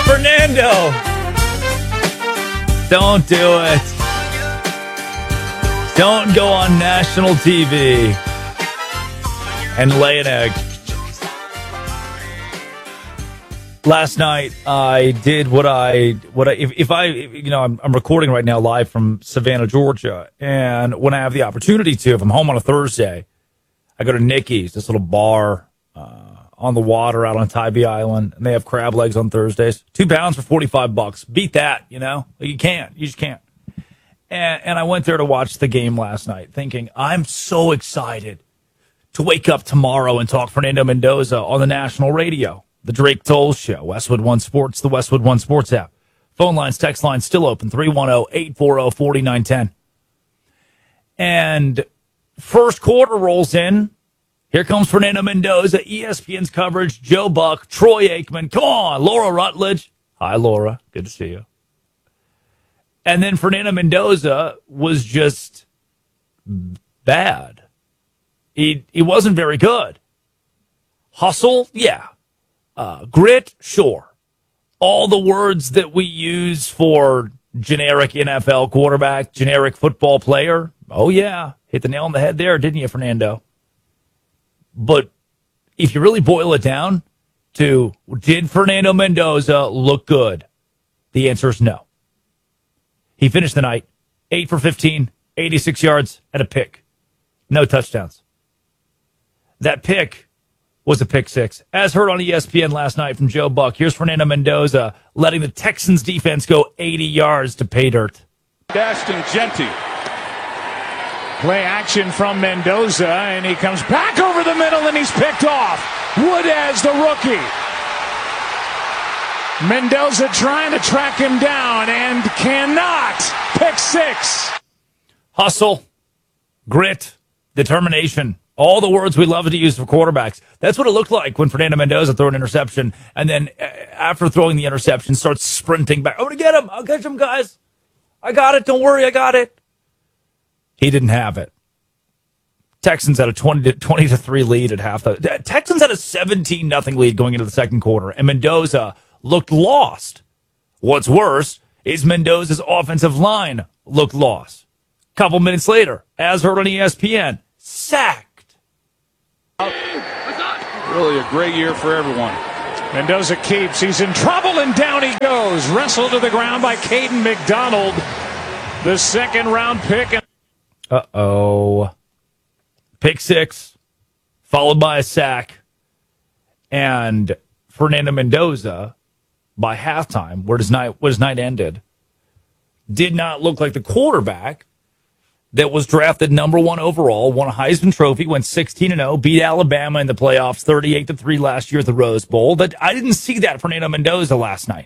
Fernando. Don't do it. Don't go on national TV and lay an egg. Last night I did I'm recording right now live from Savannah, Georgia, and when I have the opportunity to, if I'm home on a Thursday, I go to Nikki's, this little bar on the water out on Tybee Island, and they have crab legs on Thursdays. 2 pounds for $45. Beat that, you know? You just can't. And I went there to watch the game last night, thinking, I'm so excited to wake up tomorrow and talk Fernando Mendoza on the national radio. The Drake Toll Show, Westwood One Sports, the Westwood One Sports app. Phone lines, text lines still open, 310-840-4910. And first quarter rolls in. Here comes Fernando Mendoza, ESPN's coverage, Joe Buck, Troy Aikman. Come on, Laura Rutledge. Hi, Laura. Good to see you. And then Fernando Mendoza was just bad. He wasn't very good. Hustle, yeah. Grit, sure. All the words that we use for generic NFL quarterback, generic football player. Oh, yeah. Hit the nail on the head there, didn't you, Fernando? But if you really boil it down to, did Fernando Mendoza look good? The answer is no. He finished the night 8 for 15, 86 yards, and a pick. No touchdowns. That pick was a pick six. As heard on ESPN last night from Joe Buck, here's Fernando Mendoza letting the Texans defense go 80 yards to pay dirt. Ashton Genty. Play action from Mendoza, and he comes back over the middle, and he's picked off. Woodaz, the rookie. Mendoza trying to track him down and cannot. Pick six. Hustle, grit, determination. All the words we love to use for quarterbacks. That's what it looked like when Fernando Mendoza threw an interception, and then after throwing the interception, starts sprinting back. I'm going to get him. I'll catch him, guys. I got it. Don't worry. I got it. He didn't have it. Texans had a 20-3 lead at half. Texans had a 17-0 lead going into the second quarter, and Mendoza looked lost. What's worse is Mendoza's offensive line looked lost. A couple minutes later, as heard on ESPN, sacked. Really a great year for everyone. Mendoza keeps. He's in trouble, and down he goes. Wrestled to the ground by Caden McDonald. The second-round pick. Uh-oh. Pick six, followed by a sack. And Fernando Mendoza, by halftime, where his night ended, did not look like the quarterback that was drafted number 1 overall, won a Heisman Trophy, went 16-0, beat Alabama in the playoffs 38-3 last year at the Rose Bowl. I didn't see that Fernando Mendoza last night.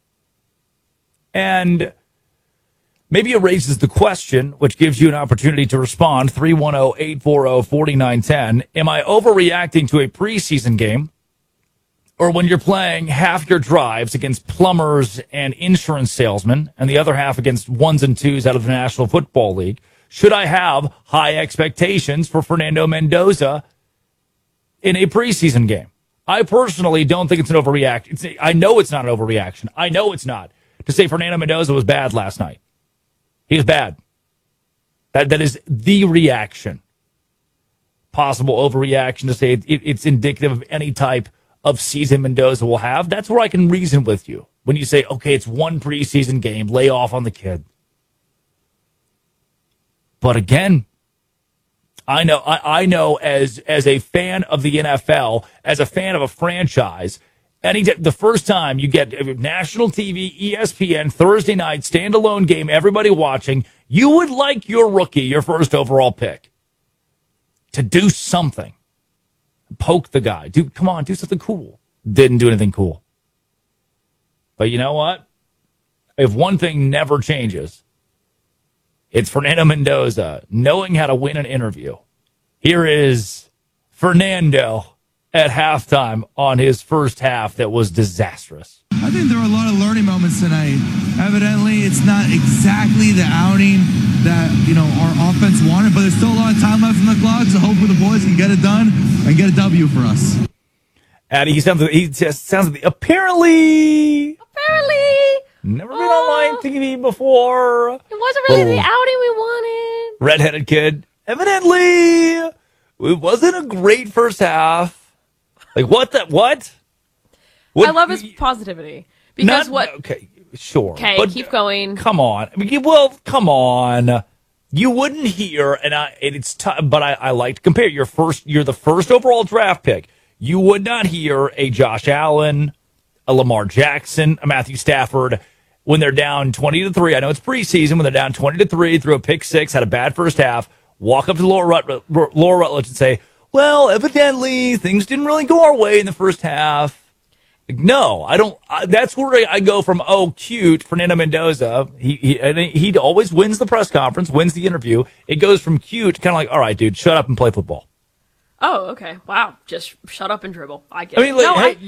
And maybe it raises the question, which gives you an opportunity to respond, 310-840-4910. Am I overreacting to a preseason game? Or when you're playing half your drives against plumbers and insurance salesmen and the other half against ones and twos out of the National Football League, should I have high expectations for Fernando Mendoza in a preseason game? I personally don't think it's an overreaction. I know it's not an overreaction. I know it's not to say Fernando Mendoza was bad last night. He was bad. That is the reaction. Possible overreaction to say it's indicative of any type of season Mendoza will have. That's where I can reason with you. When you say, okay, it's one preseason game, lay off on the kid. But again, I know as a fan of the NFL, as a fan of a franchise, the first time you get national TV, ESPN, Thursday night, standalone game, everybody watching, you would like your rookie, your first overall pick, to do something. Poke the guy. Come on, do something cool. Didn't do anything cool. But you know what? If one thing never changes, it's Fernando Mendoza knowing how to win an interview. Here is Fernando at halftime on his first half that was disastrous. I think there were a lot of learning moments tonight. Evidently, it's not exactly the outing that, our offense wanted, but there's still a lot of time left in the clock, so hopefully the boys can get it done and get a W for us. Addy, he just sounds apparently really. Never been on live TV before. It wasn't really the outing we wanted. Redheaded kid. Evidently, it wasn't a great first half. Like, what? I love his positivity. Because Okay, sure. Okay, but keep going. Come on. Come on. You wouldn't hear, it's tough, but I like to compare. You're the first overall draft pick. You would not hear a Josh Allen, a Lamar Jackson, a Matthew Stafford when they're down 20-3. I know it's preseason, when they're down 20-3, threw a pick six, had a bad first half, walk up to Laura Rutledge and say, well, evidently things didn't really go our way in the first half. No, I don't. That's where I go from, cute, Fernando Mendoza. He always wins the press conference, wins the interview. It goes from cute to kind of like, all right, dude, shut up and play football. Oh, okay. Wow. Just shut up and dribble. I get it.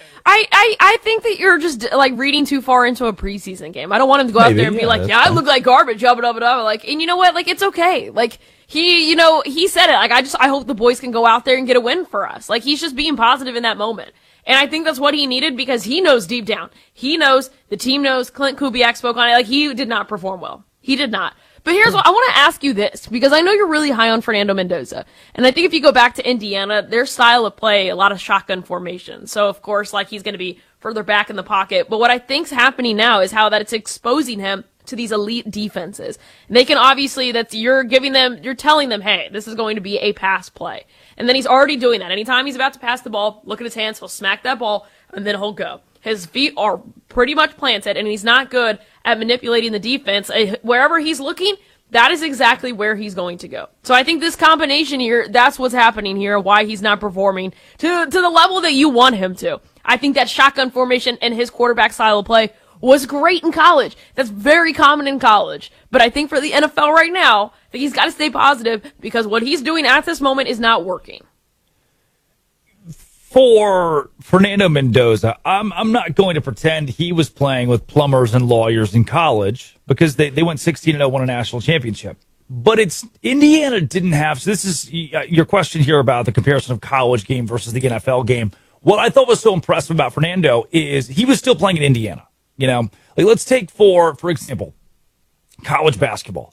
I think that you're just like reading too far into a preseason game. I don't want him to go out there and be like, I look like garbage, Like, and you know what? Like, it's okay. Like, he said it. Like, I hope the boys can go out there and get a win for us. Like, he's just being positive in that moment. And I think that's what he needed, because he knows deep down. He knows, the team knows, Clint Kubiak spoke on it. Like, he did not perform well. He did not. But here's what I want to ask you this, because I know you're really high on Fernando Mendoza. And I think if you go back to Indiana, their style of play, a lot of shotgun formation. So, of course, like, he's going to be further back in the pocket. But what I think's happening now is how that it's exposing him to these elite defenses. And they can obviously, you're telling them, hey, this is going to be a pass play. And then he's already doing that. Anytime he's about to pass the ball, look at his hands, he'll smack that ball, and then he'll go. His feet are pretty much planted, and he's not good at manipulating the defense. Wherever he's looking, that is exactly where he's going to go. So I think this combination here, that's what's happening here, why he's not performing to the level that you want him to. I think that shotgun formation and his quarterback style of play was great in college. That's very common in college. But I think for the NFL right now, that he's got to stay positive, because what he's doing at this moment is not working. For Fernando Mendoza, I'm not going to pretend he was playing with plumbers and lawyers in college, because they went 16-0, won a national championship. But Indiana didn't have, so this is your question here about the comparison of college game versus the NFL game. What I thought was so impressive about Fernando is he was still playing in Indiana. You know, like, let's take for example, college basketball.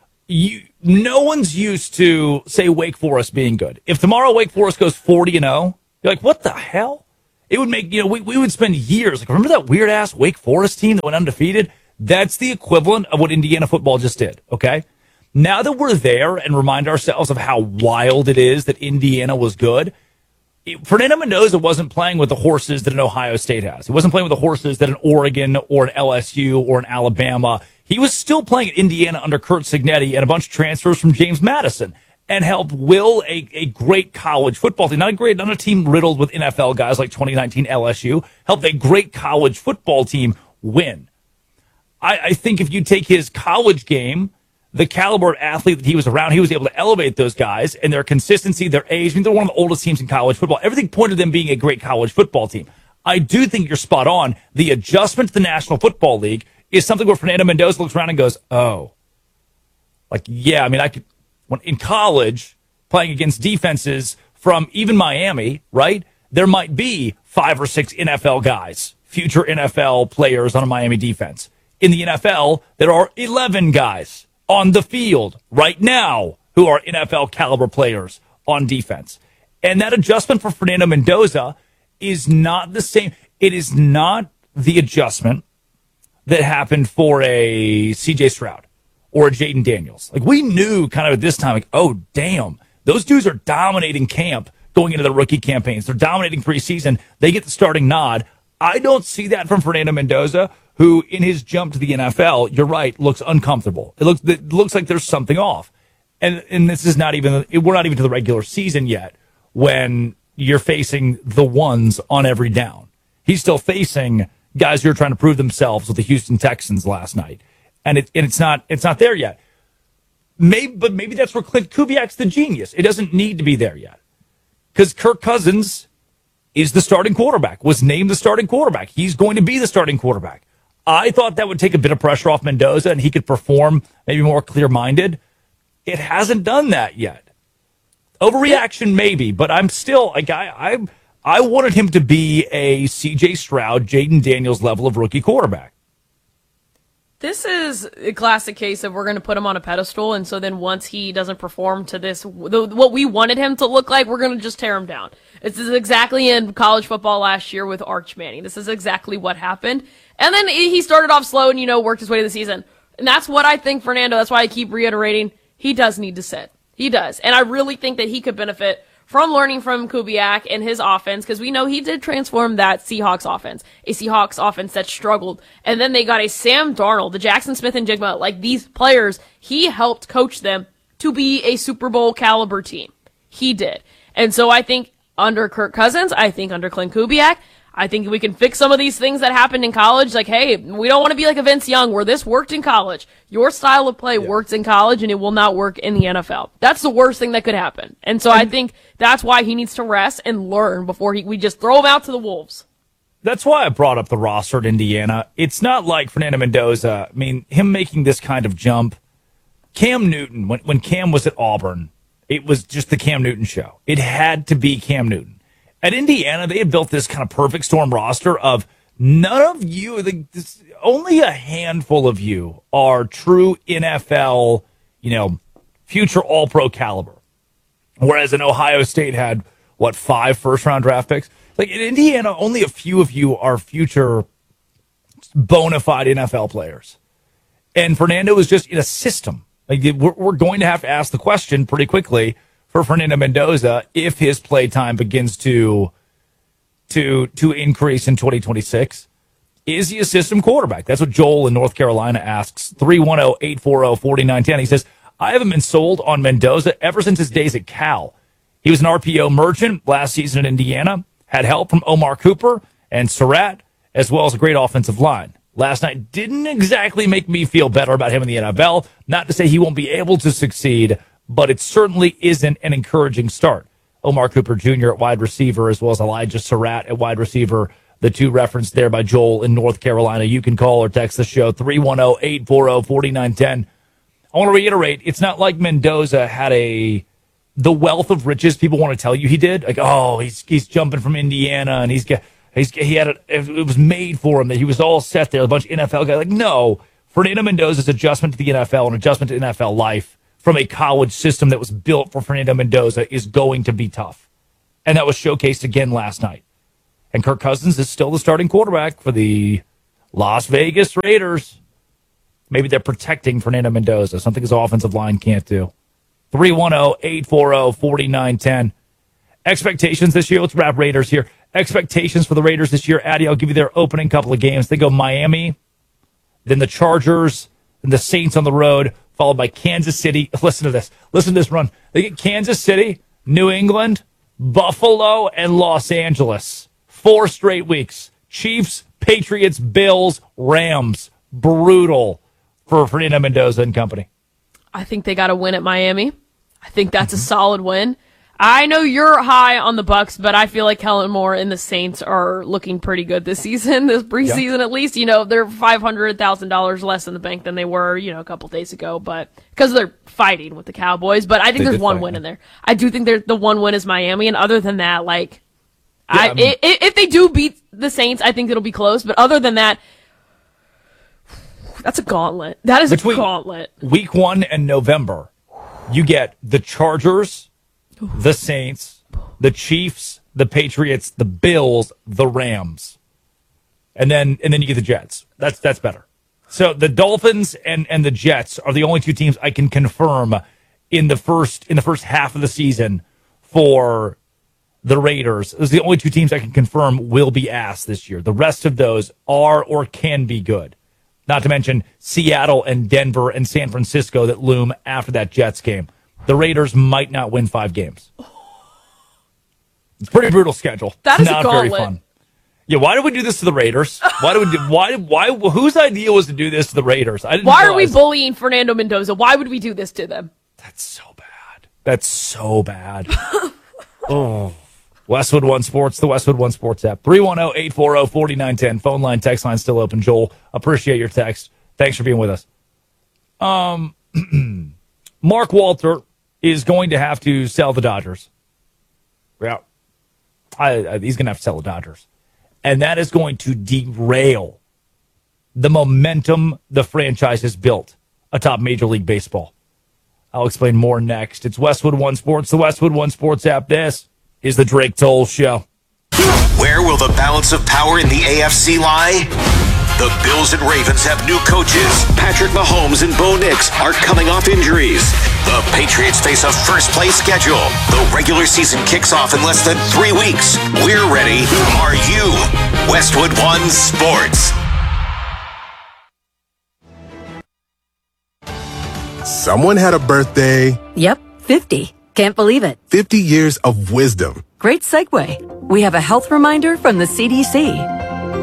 No one's used to, say, Wake Forest being good. If tomorrow Wake Forest goes 40-0, you're like, what the hell? It would make, we would spend years. Like, remember that weird ass Wake Forest team that went undefeated? That's the equivalent of what Indiana football just did. Okay. Now that we're there and remind ourselves of how wild it is that Indiana was good, Fernando Mendoza wasn't playing with the horses that an Ohio State has. He wasn't playing with the horses that an Oregon or an LSU or an Alabama. He was still playing at Indiana under Curt Cignetti and a bunch of transfers from James Madison, and helped will a great college football team. Not a team riddled with NFL guys like 2019 LSU. Helped a great college football team win. I think if you take his college game, the caliber of athlete that he was around, he was able to elevate those guys and their consistency, their age. I mean, they're one of the oldest teams in college football. Everything pointed to them being a great college football team. I do think you're spot on. The adjustment to the National Football League is something where Fernando Mendoza looks around and goes, oh, like, yeah, I mean, when in college, playing against defenses from even Miami, right? There might be 5 or 6 NFL guys, future NFL players on a Miami defense. In the NFL, there are 11 guys on the field right now who are NFL caliber players on defense. And that adjustment for Fernando Mendoza is not the same. It is not the adjustment that happened for a CJ Stroud or a Jaden Daniels. Like, we knew kind of at this time, like, oh, damn, those dudes are dominating camp going into the rookie campaigns. They're dominating preseason. They get the starting nod. I don't see that from Fernando Mendoza, who in his jump to the NFL, you're right, looks uncomfortable. It looks like there's something off. And this is not even, we're not even to the regular season yet when you're facing the ones on every down. He's still facing guys who are trying to prove themselves with the Houston Texans last night. And it's not there yet. But maybe that's where Clint Kubiak's the genius. It doesn't need to be there yet. Because Kirk Cousins is the starting quarterback, was named the starting quarterback. He's going to be the starting quarterback. I thought that would take a bit of pressure off Mendoza and he could perform maybe more clear-minded. It hasn't done that yet. Overreaction, maybe, but I'm still like I wanted him to be a C.J. Stroud, Jaden Daniels level of rookie quarterback. This is a classic case of we're going to put him on a pedestal, and so then once he doesn't perform to this, what we wanted him to look like, we're going to just tear him down. This is exactly in college football last year with Arch Manning. This is exactly what happened. And then he started off slow and, worked his way to the season. And that's what I think, Fernando, that's why I keep reiterating, he does need to sit. He does. And I really think that he could benefit from learning from Kubiak and his offense, because we know he did transform that Seahawks offense, a Seahawks offense that struggled. And then they got a Sam Darnold, the Jackson Smith-Njigba, like these players, he helped coach them to be a Super Bowl caliber team. He did. And so I think under Kirk Cousins, I think under Clint Kubiak, I think we can fix some of these things that happened in college. Like, hey, we don't want to be like a Vince Young where this worked in college. Your style of play works in college and it will not work in the NFL. That's the worst thing that could happen. And so I think that's why he needs to rest and learn before we just throw him out to the wolves. That's why I brought up the roster at Indiana. It's not like Fernando Mendoza. I mean, him making this kind of jump. Cam Newton, when Cam was at Auburn, it was just the Cam Newton show. It had to be Cam Newton. At Indiana, they had built this kind of perfect storm roster of none of you, only a handful of you are true NFL, future all-pro caliber. Whereas in Ohio State had, 5 first-round draft picks? Like in Indiana, only a few of you are future bona fide NFL players. And Fernando was just in a system. Like we're going to have to ask the question pretty quickly for Fernando Mendoza if his play time begins to increase in 2026. Is he a system quarterback? That's what Joel in North Carolina asks. 310-840-4910. He says, I haven't been sold on Mendoza ever since his days at Cal. He was an RPO merchant last season in Indiana, had help from Omar Cooper and Surratt, as well as a great offensive line. Last night didn't exactly make me feel better about him in the NFL. Not to say he won't be able to succeed, but it certainly isn't an encouraging start. Omar Cooper Jr. at wide receiver, as well as Elijah Surratt at wide receiver, the two referenced there by Joel in North Carolina. You can call or text the show, 310-840-4910. I want to reiterate, it's not like Mendoza had the wealth of riches people want to tell you he did. Like, he's jumping from Indiana, and it was made for him, that he was all set there, a bunch of NFL guys. Like, no, Fernando Mendoza's adjustment to the NFL and adjustment to NFL life from a college system that was built for Fernando Mendoza is going to be tough. And that was showcased again last night. And Kirk Cousins is still the starting quarterback for the Las Vegas Raiders. Maybe they're protecting Fernando Mendoza, something his offensive line can't do. 310-840-4910. Expectations this year. Let's wrap Raiders here. Expectations for the Raiders this year. Addy, I'll give you their opening couple of games. They go Miami, then the Chargers, then the Saints on the road, followed by Kansas City. Listen to this. Listen to this run. They get Kansas City, New England, Buffalo, and Los Angeles. 4 straight weeks. Chiefs, Patriots, Bills, Rams. Brutal for Fernando Mendoza and company. I think they got to win at Miami. I think that's a solid win. I know you're high on the Bucs, but I feel like Kellen Moore and the Saints are looking pretty good this season, this preseason at least. They're $500,000 less in the bank than they were, a couple days ago, but because they're fighting with the Cowboys. But I think there's one win in there. I do think the one win is Miami, and other than that, if they do beat the Saints, I think it'll be close. But other than that, that's a gauntlet. That is a gauntlet. Week 1 and November, you get the Chargers, the Saints, the Chiefs, the Patriots, the Bills, the Rams, and then you get the Jets. That's better. So the Dolphins and the Jets are the only two teams I can confirm in the first half of the season for the Raiders. Those are the only two teams I can confirm will be ass this year. The rest of those are or can be good. Not to mention Seattle and Denver and San Francisco that loom after that Jets game. The Raiders might not win 5 games. It's a pretty brutal schedule. That is not a gauntlet. very fun. Yeah, why do we do this to the Raiders? Why whose idea was to do this to the Raiders? Why are we bullying Fernando Mendoza? Why would we do this to them? That's so bad. Oh. Westwood One Sports, the Westwood One Sports app. 310-840-4910. Phone line, text line still open. Joel, appreciate your text. Thanks for being with us. Mark Walter is going to have to sell the Dodgers. Yeah. He's going to have to sell the Dodgers. And that is going to derail the momentum the franchise has built atop Major League Baseball. I'll explain more next. It's Westwood One Sports, the Westwood One Sports app. This is the Drake Toll Show. Where will the balance of power in the AFC lie? The Bills and Ravens have new coaches. Patrick Mahomes and Bo Nix are coming off injuries. The Patriots face a first-place schedule. The regular season kicks off in less than 3 weeks. We're ready. Are you? Westwood One Sports. Someone had a birthday. Yep, 50. Can't believe it. 50 years of wisdom. Great segue. We have a health reminder from the CDC.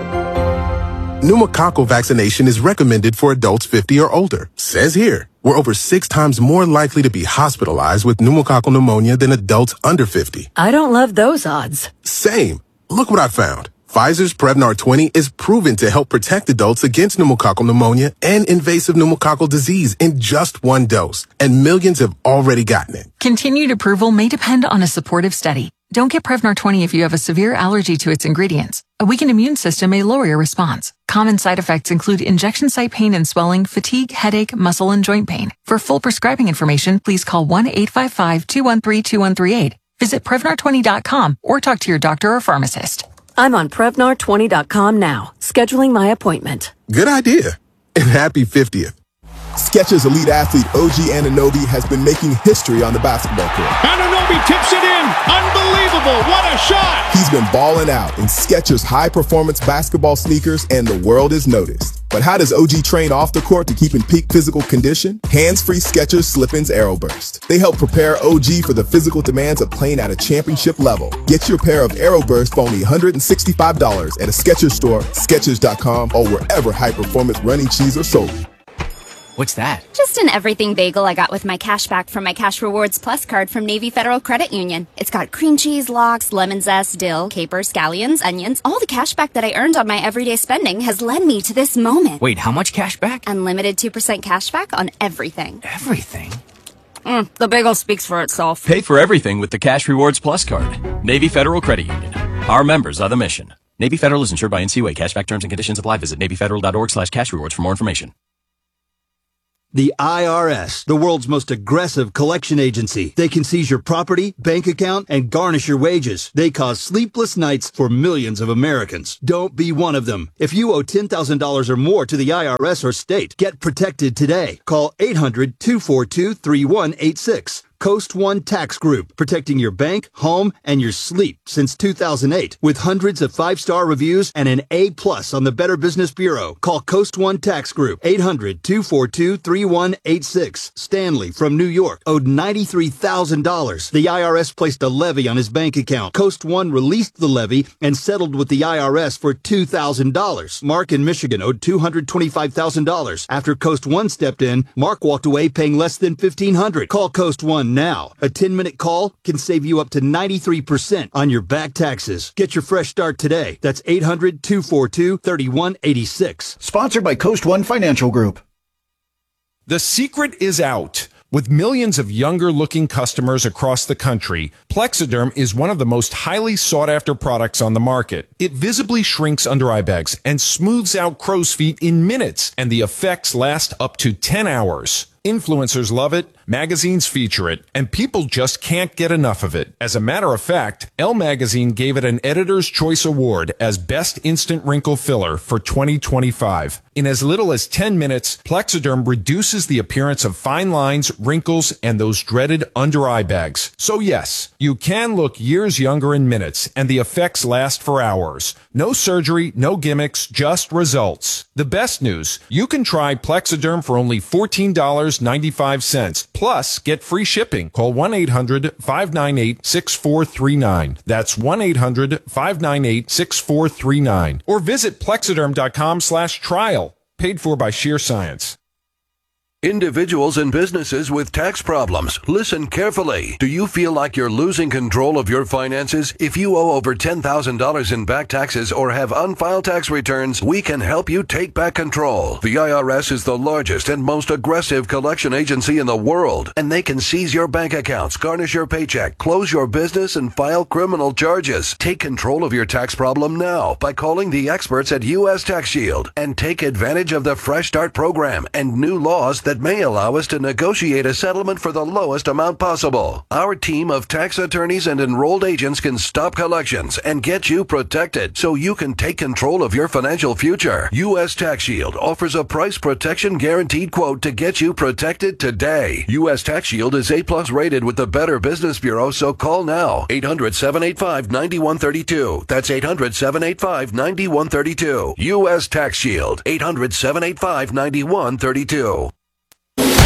Pneumococcal vaccination is recommended for adults 50 or older. Says here, we're over 6 times more likely to be hospitalized with pneumococcal pneumonia than adults under 50. I don't love those odds. Same. Look what I found. Pfizer's Prevnar 20 is proven to help protect adults against pneumococcal pneumonia and invasive pneumococcal disease in just 1 dose, and millions have already gotten it. Continued approval may depend on a supportive study. Don't get Prevnar 20 if you have a severe allergy to its ingredients. A weakened immune system may lower your response. Common side effects include injection site pain and swelling, fatigue, headache, muscle, and joint pain. For full prescribing information, please call 1-855-213-2138. Visit Prevnar20.com or talk to your doctor or pharmacist. I'm on Prevnar20.com now, scheduling my appointment. Good idea. And happy 50th. Skechers elite athlete OG Anunoby has been making history on the basketball court. Anunoby tips it in. Unbelievable. What a shot. He's been balling out in Skechers high-performance basketball sneakers, and the world is noticed. But how does OG train off the court to keep in peak physical condition? Hands-free Skechers Slip-ins Aeroburst. They help prepare OG for the physical demands of playing at a championship level. Get your pair of Aeroburst for only $165 at a Skechers store, Skechers.com, or wherever high-performance running shoes are sold. What's that? Just an everything bagel I got with my cash back from my Cash Rewards Plus card from Navy Federal Credit Union. It's got cream cheese, lox, lemon zest, dill, capers, scallions, onions. All the cash back that I earned on my everyday spending has led me to this moment. Wait, how much cash back? Unlimited 2% cash back on everything. Everything? The bagel speaks for itself. Pay for everything with the Cash Rewards Plus card. Navy Federal Credit Union. Our members are the mission. Navy Federal is insured by NCUA. Cashback terms and conditions apply. Visit NavyFederal.org/cashrewards for more information. The IRS, the world's most aggressive collection agency. They can seize your property, bank account, and garnish your wages. They cause sleepless nights for millions of Americans. Don't be one of them. If you owe $10,000 or more to the IRS or state, get protected today. Call 800-242-3186. Coast One Tax Group, protecting your bank, home, and your sleep since 2008. With hundreds of 5-star reviews and an A+ on the Better Business Bureau. Call Coast One Tax Group, 800-242-3186. Stanley from New York owed $93,000. The IRS placed a levy on his bank account. Coast One released the levy and settled with the IRS for $2,000. Mark in Michigan owed $225,000. After Coast One stepped in, Mark walked away paying less than $1,500. Call Coast One now. A 10-minute call can save you up to 93% on your back taxes. Get your fresh start today. That's 800-242-3186. Sponsored by Coast One Financial Group. The secret is out. With millions of younger-looking customers across the country, Plexiderm is one of the most highly sought-after products on the market. It visibly shrinks under-eye bags and smooths out crow's feet in minutes, and the effects last up to 10 hours. Influencers love it, magazines feature it, and people just can't get enough of it. As a matter of fact, Elle Magazine gave it an Editor's Choice Award as Best Instant Wrinkle Filler for 2025. In as little as 10 minutes, Plexiderm reduces the appearance of fine lines, wrinkles, and those dreaded under-eye bags. So yes, you can look years younger in minutes, and the effects last for hours. No surgery, no gimmicks, just results. The best news, you can try Plexiderm for only $14.95. Plus, get free shipping. Call 1-800-598-6439. That's 1-800-598-6439. Or visit Plexiderm.com/trial. Paid for by Sheer Science. Individuals and businesses with tax problems, listen carefully. Do you feel like you're losing control of your finances? If you owe over $10,000 in back taxes or have unfiled tax returns, we can help you take back control. The IRS is the largest and most aggressive collection agency in the world, and they can seize your bank accounts, garnish your paycheck, close your business, and file criminal charges. Take control of your tax problem now by calling the experts at U.S. Tax Shield and take advantage of the Fresh Start program and new laws that may allow us to negotiate a settlement for the lowest amount possible. Our team of tax attorneys and enrolled agents can stop collections and get you protected so you can take control of your financial future. U.S. Tax Shield offers a price protection guaranteed quote to get you protected today. U.S. Tax Shield is A+ rated with the Better Business Bureau, so call now. 800-785-9132. That's 800-785-9132. U.S. Tax Shield. 800-785-9132.